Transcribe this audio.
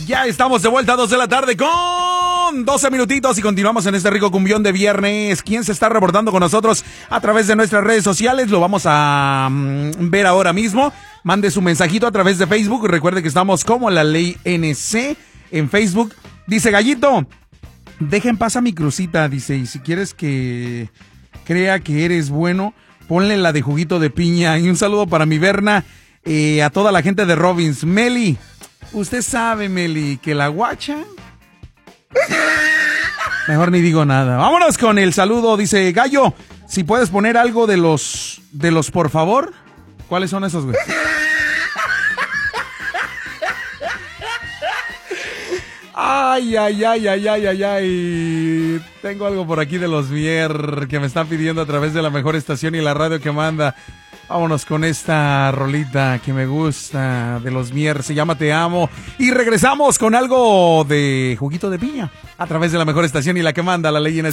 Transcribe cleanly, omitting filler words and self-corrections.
Ya estamos de vuelta a 2 de la tarde con 12 minutitos y continuamos en este rico cumbión de viernes. ¿Quién se está reportando con nosotros a través de nuestras redes sociales? Lo vamos a ver ahora mismo. Mande su mensajito a través de Facebook. Recuerde que estamos como La Ley NC en Facebook. Dice Gallito, deja en paz a mi crucita. Dice, y si quieres que crea que eres bueno, ponle la de juguito de piña. Y un saludo para mi Berna, a toda la gente de Robbins. Meli, usted sabe, Meli, que la guacha... Mejor ni digo nada. Vámonos con el saludo. Dice Gallo, si puedes poner algo de los por favor. ¿Cuáles son esos, güey? Ay. Tengo algo por aquí de los Mier que me están pidiendo a través de la mejor estación y la radio que manda. Vámonos con esta rolita que me gusta de los Mier, se llama Te Amo. Y regresamos con algo de juguito de piña a través de la mejor estación y la que manda, La Ley NC.